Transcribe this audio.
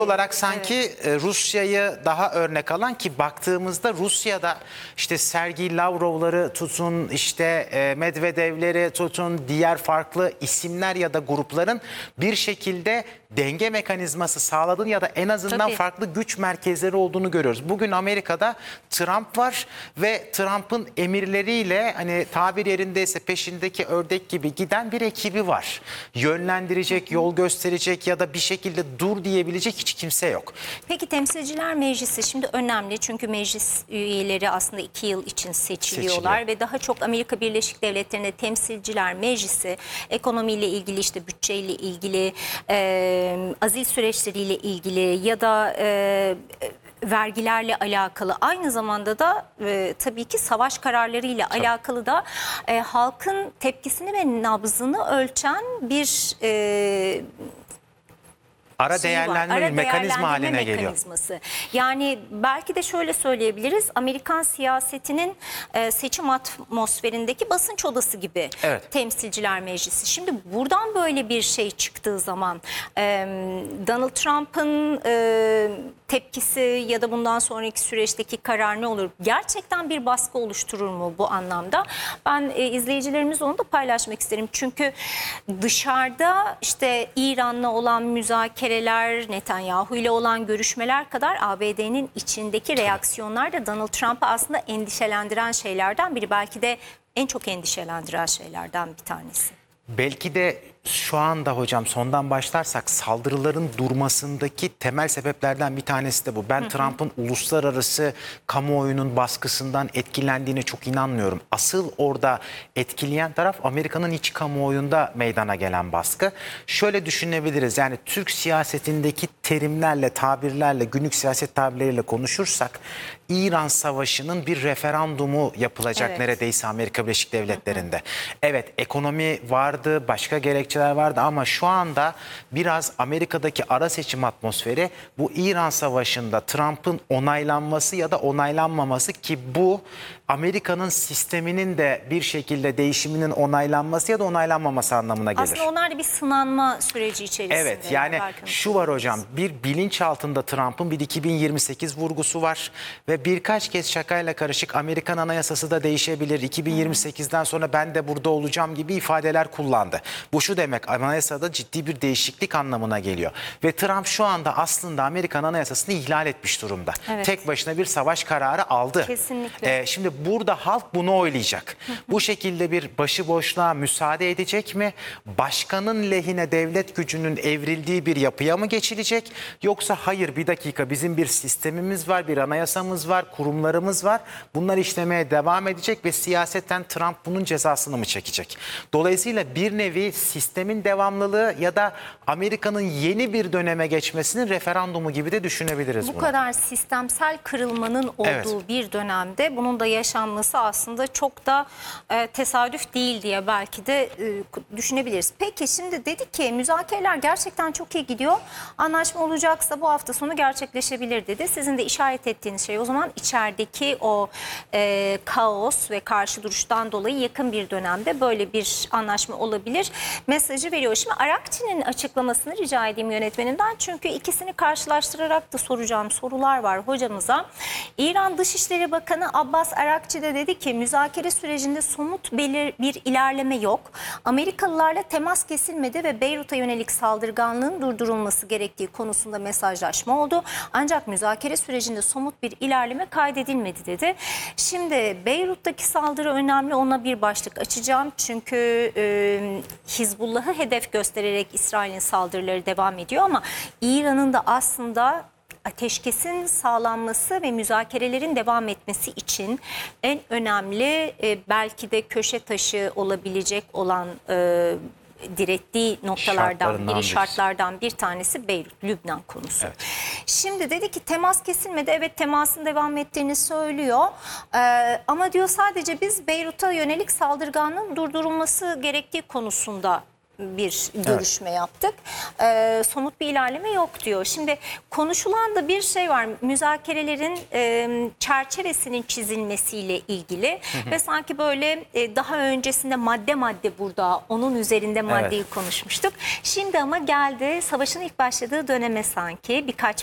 olarak sanki Rusya'yı daha örnek alan, ki baktığımızda Rusya'da işte Sergey Lavrov'ları tutun, işte Medvedev'leri tutun, diğer farklı isimler ya da grupların bir şekilde denge mekanizması sağladığını ya da en azından Tabii. farklı güç merkezleri olduğunu görüyoruz. Bugün Amerika'da Trump var ve Trump'ın emirleriyle, hani tabir yerindeyse peşindeki ördek gibi giden bir ekibi var. Yönlendirecek, yol gösterecek ya da bir şekilde dur diyebilecek hiç kimse yok. Peki Temsilciler Meclisi şimdi önemli, çünkü meclis üyeleri aslında 2 yıl için seçiliyorlar ve daha çok Amerika Birleşik Devletleri'nde Temsilciler Meclisi ekonomiyle ilgili, işte bütçeyle ilgili, azil süreçleriyle ilgili ya da vergilerle alakalı, aynı zamanda da tabii ki savaş kararlarıyla alakalı da halkın tepkisini ve nabzını ölçen bir Ara değerlendirme mekanizma haline geliyor. Yani belki de şöyle söyleyebiliriz: Amerikan siyasetinin seçim atmosferindeki basınç odası gibi. Evet. Temsilciler Meclisi. Şimdi buradan böyle bir şey çıktığı zaman Donald Trump'ın tepkisi ya da bundan sonraki süreçteki karar ne olur? Gerçekten bir baskı oluşturur mu bu anlamda? Ben izleyicilerimizle onu da paylaşmak isterim. Çünkü dışarıda işte İran'la olan müzakereler, Netanyahu ile olan görüşmeler kadar ABD'nin içindeki reaksiyonlar da Donald Trump'ı aslında endişelendiren şeylerden biri. Belki de en çok endişelendiren şeylerden bir tanesi. Belki de şu anda hocam, sondan başlarsak, saldırıların durmasındaki temel sebeplerden bir tanesi de bu. Ben Trump'ın uluslararası kamuoyunun baskısından etkilendiğine çok inanmıyorum. Asıl orada etkileyen taraf Amerika'nın iç kamuoyunda meydana gelen baskı. Şöyle düşünebiliriz: yani Türk siyasetindeki terimlerle, tabirlerle, günlük siyaset tabirleriyle konuşursak, İran Savaşı'nın bir referandumu yapılacak neredeyse Amerika Birleşik Devletleri'nde. Evet, ekonomi vardı, başka gerekçeler vardı ama şu anda biraz Amerika'daki ara seçim atmosferi bu İran Savaşı'nda Trump'ın onaylanması ya da onaylanmaması, ki bu Amerika'nın sisteminin de bir şekilde değişiminin onaylanması ya da onaylanmaması anlamına gelir. Aslında onlar da bir sınanma süreci içerisinde. Evet, yani şu var hocam, bir bilinç altında Trump'ın bir 2028 vurgusu var ve birkaç kez şakayla karışık Amerikan Anayasası da değişebilir, 2028'den sonra ben de burada olacağım gibi ifadeler kullandı. Bu şu demek: anayasada ciddi bir değişiklik anlamına geliyor ve Trump şu anda aslında Amerikan Anayasası'nı ihlal etmiş durumda. Evet. Tek başına bir savaş kararı aldı. Kesinlikle. Şimdi burada halk bunu oylayacak. Bu şekilde bir başıboşluğa müsaade edecek mi? Başkanın lehine devlet gücünün evrildiği bir yapıya mı geçilecek? Yoksa hayır, bir dakika, bizim bir sistemimiz var, bir anayasamız var, kurumlarımız var. Bunlar işlemeye devam edecek ve siyaseten Trump bunun cezasını mı çekecek? Dolayısıyla bir nevi sistemin devamlılığı ya da Amerika'nın yeni bir döneme geçmesinin referandumu gibi de düşünebiliriz bunu. Bu kadar sistemsel kırılmanın olduğu bir dönemde bunun da yaşanması aslında çok da tesadüf değil diye belki de düşünebiliriz. Peki şimdi dedik ki müzakereler gerçekten çok iyi gidiyor. Anlaşma olacaksa bu hafta sonu gerçekleşebilir dedi. Sizin de işaret ettiğiniz şey o zaman içerideki o kaos ve karşı duruştan dolayı yakın bir dönemde böyle bir anlaşma olabilir mesajı veriyor. Şimdi Arakçı'nın açıklamasını rica edeyim yönetmenimden, çünkü ikisini karşılaştırarak da soracağım sorular var hocamıza. İran Dışişleri Bakanı Abbas Arakçı da dedi ki müzakere sürecinde somut bir ilerleme yok. Amerikalılarla temas kesilmedi ve Beyrut'a yönelik saldırganlığın durdurulması gerektiği konusunda mesajlaşma oldu. Ancak müzakere sürecinde somut bir ilerleme kaydedilmedi dedi. Şimdi Beyrut'taki saldırı önemli, ona bir başlık açacağım. Çünkü Hizbullah'ı hedef göstererek İsrail'in saldırıları devam ediyor ama İran'ın da aslında ateşkesin sağlanması ve müzakerelerin devam etmesi için en önemli belki de köşe taşı olabilecek olan direttiği noktalardan şartlardan bir tanesi Beyrut, Lübnan konusu. Evet. Şimdi dedi ki temas kesilmedi. Evet, temasın devam ettiğini söylüyor. Ama diyor sadece biz Beyrut'a yönelik saldırganlığın durdurulması gerektiği konusunda bir görüşme yaptık. Somut bir ilerleme yok diyor. Şimdi konuşulan da bir şey var. Müzakerelerin çerçevesinin çizilmesiyle ilgili ve sanki böyle daha öncesinde madde madde burada onun üzerinde maddeyi konuşmuştuk. Şimdi ama geldi savaşın ilk başladığı döneme sanki birkaç